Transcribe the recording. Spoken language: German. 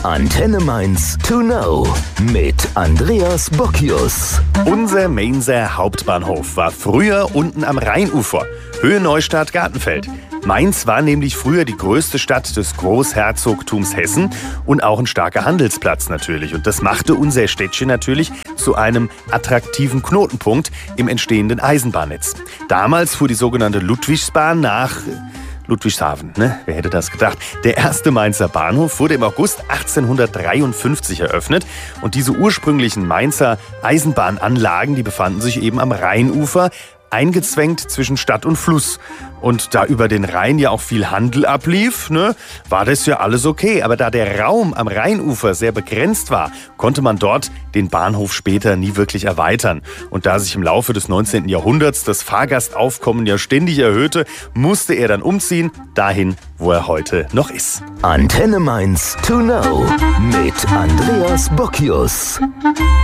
Antenne Mainz to know mit Andreas Bockius. Unser Mainzer Hauptbahnhof war früher unten am Rheinufer, Höhe Neustadt-Gartenfeld. Mainz war nämlich früher die größte Stadt des Großherzogtums Hessen und auch ein starker Handelsplatz natürlich. Und das machte unser Städtchen natürlich zu einem attraktiven Knotenpunkt im entstehenden Eisenbahnnetz. Damals fuhr die sogenannte Ludwigsbahn nach Ludwigshafen, ne? Wer hätte das gedacht? Der erste Mainzer Bahnhof wurde im August 1853 eröffnet und diese ursprünglichen Mainzer Eisenbahnanlagen, die befanden sich eben am Rheinufer, eingezwängt zwischen Stadt und Fluss. Und da über den Rhein ja auch viel Handel ablief, ne, war das ja alles okay. Aber da der Raum am Rheinufer sehr begrenzt war, konnte man dort den Bahnhof später nie wirklich erweitern. Und da sich im Laufe des 19. Jahrhunderts das Fahrgastaufkommen ja ständig erhöhte, musste er dann umziehen, dahin, wo er heute noch ist. Antenne Mainz to know mit Andreas Bockius.